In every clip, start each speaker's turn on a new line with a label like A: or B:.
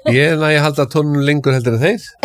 A: Ég halda tónum lengur heldur en þeir.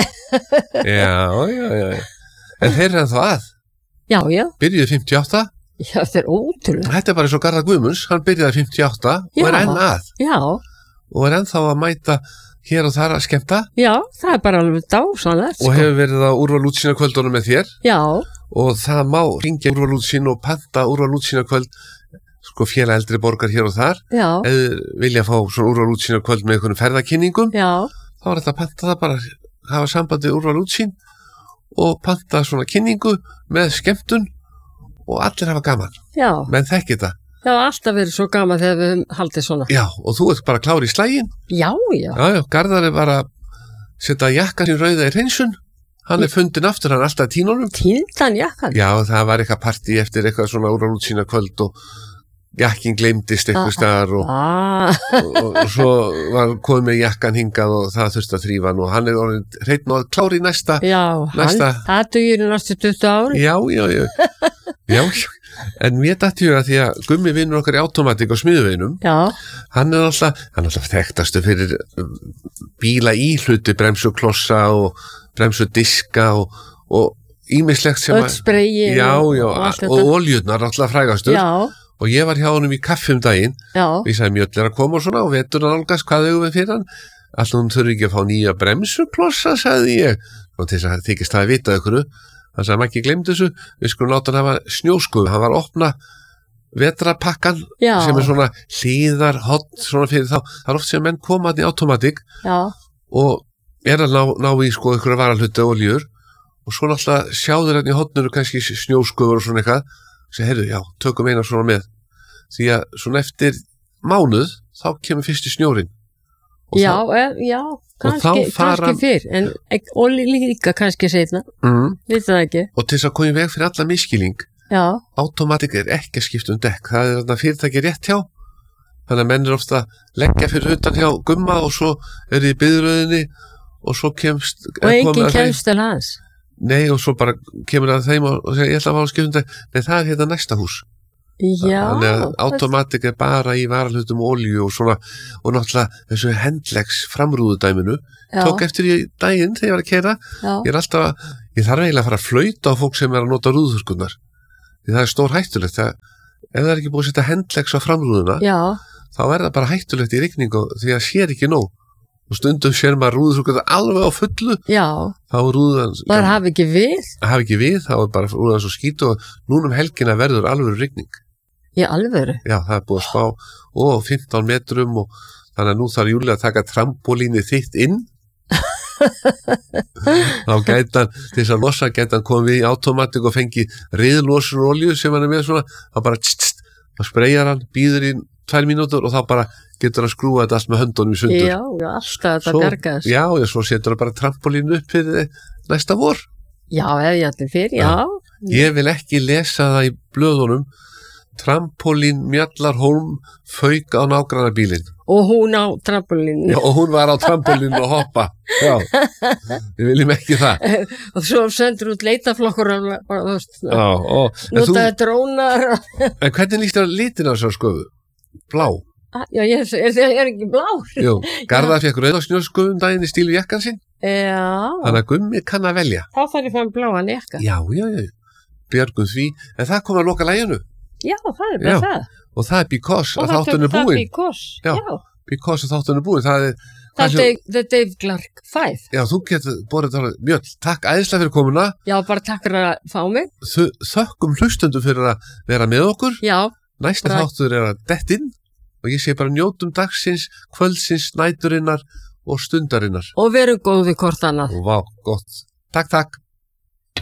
A: Já. En þeir eru ennþá að.
B: Já.
A: Byrjuðu 58.
B: Já, þetta ótrúlega.
A: Þetta bara svo Garðar Guðmunds, hann byrjaði 58 og enn að.
B: Já.
A: Og ennþá að mæta hér og þar að skemmta.
B: Já, það bara alveg dásanlegt.
A: Og hefur verið á Úrval útsýna kvöldunum með þér.
B: Já.
A: Og það má hringja Úrval útsýna og panta Úrval útsýna kvöld, félag eldri borgar hér og þar.
B: Já.
A: Eða vilja fá svona Úrval útsýna kvöld með einhvern ferðakynningum.
B: Já.
A: Þá þetta að panta það bara, hafa sambandi Úrval útsýn og panta svona kynningu með skemmtun og allir hafa gaman.
B: Já.
A: Menn þekki þetta.
B: Já, alltaf verið svo gaman þegar við haldið svona.
A: Já, og þú ert bara klár í slægin.
B: Já.
A: Garðar var að setja jakkan sín rauða í hreinsun. Hann fundin aftur, hann alltaf tínunum.
B: Týndan jakkan?
A: Já, það var eitthvað partí eftir eitthvað svona Úrval útsýna kvöld og jakkin gleymdist eitthvað staðar og svo var komið með jakkan hingað og það þurfti að þrífa hann og hann orðinn hreinn og klár í næsta.
B: Já, það dugir í næstu 20 ári. Já, en mér dætti huga því að Gummi vinnur okkar í Automatic og smiðuveginum. Já. Hann er alltaf þekktastu fyrir bíla íhluti, bremsuklossa og bremsudiska og ýmislegt sem öll spreyi
A: og oljurnar alltaf frægastur. Já. Og ég var hjá honum í kaffi daginn. Já. Ég sagði Mjöll að koma og svona og veturna nálgast hvað eigum við fyrir hann. Alltaf hún þurfi ekki að fá nýja bremsuklossa, sagði ég. Og til þess að þykist það að vita ykkur. Hann sagði, ekki gleymd þessu, við skulum láta hann hafa snjóskuðu. Hann var að opna vetrapakkan sem er svona hlíðarhotn svona fyrir þá. Það er oft sem menn koma hann í Automatic og er að ná í ykkur varahluti og oljur og svo náttúrulega sjáður hann í hotnuru kannski snjóskuður og svona eitthvað. Sér, heyrðu, já, tökum eina svona með. Því að svona eftir mánuð þá kemur fyrsti snjórinn.
B: Kannski fyrr, og líka kannski seinna. Við það ekki.
A: Og til þess að koma í veg fyrir alla miskilning, Automatic er ekki að skipta dekk. Það er þarna fyrirtæki rétt hjá. Þannig að menn er ofta að leggja fyrir utan hjá Gumma og svo er í biðröðinni og svo kemst...
B: Og enginn kemst til hans.
A: Nei, og svo bara kemur það þeim og segir, ég ætla að fá að skipta nei, það er hérna næsta hús.
B: Já.
A: Þannig að Automatic er bara í varahlutum og olju og svona, og náttúrulega þessu Hendlex framrúðudæminu. Tók eftir í daginn þegar ég var að keyra. Ég þarf eiginlega að fara að flauta á fólk sem er að nota rúðurskurnar. Því það er stór hættulegt. Ef það er ekki búið að setja Hendlex á framrúðuna, þá er það bara hættulegt í rigningu því að sér ekki nóg. Og stundum sér maður rúðurskurnar alveg á fullu. Já. Þá er rúðan...
B: Það hafi ekki við.
A: Þá er bara rúðan svo skít og núna helgina verður alvöru rigning.
B: Í alvöru?
A: Já, það er búið að spá 15 metrum og þannig að nú þarf Júlía að taka trampolíni þitt inn. Þá gæti hann, til þess að losa, gæti hann komið í Automatic og fengi riðlosun olju sem hann er með svona, þá bara þá spreyjar hann, býður í 2 mínútur og þá bara getur að skrúa þetta allt með höndunum í sundur.
B: Já, alltaf þetta bjargast.
A: Já, svo setur hann bara trampolínu upp fyrir næsta vor.
B: Já, eða allir fyrir, já.
A: Ég vil ekki lesa það í blöðunum. Trampolín Mjallarhólm fauk á nágrannabílinn.
B: Og hún á trampolínu.
A: Já, og hún var á trampolínu og hoppa. Já, við viljum ekki það.
B: Og svo sendur út leitaflokkur
A: og
B: notaði drónar.
A: En hvernig líst þér litin á þessar sköfu? Blá.
B: Já, ég er ekki blár.
A: Jú, Garðar fekk rauða snjósköfu daginn í stílu jakkan sinn.
B: Já.
A: Þannig að Gummi kann að velja.
B: Þá þarf ég að fá bláan jakka.
A: Já. Björgum því. En það kom að loka laginu.
B: Já, það er bara það.
A: Og það er because að þátturinn er búinn.
B: Já.
A: Because að þátturinn er búinn.
B: Það er The Dave Clark 5.
A: Já, þú getur borðið það. Mjöll, takk æðislega fyrir komuna.
B: Já, bara takk fyrir að fá mig.
A: Þökkum hlustendum fyrir að vera með okkur.
B: Já.
A: Næsta þáttur er að dett inn og ég sé bara njótum dagsins, kvöldsins, næturinnar og stundarinnar.
B: Og verum góð við hvort annað.
A: Vá, gott. Takk.